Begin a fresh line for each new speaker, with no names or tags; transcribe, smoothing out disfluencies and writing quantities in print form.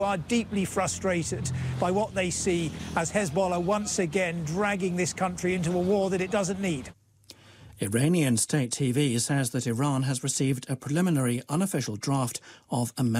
are deeply frustrated by what they see as Hezbollah once again dragging this country into a war that it doesn't need.
Iranian state TV says that Iran has received a preliminary unofficial draft of a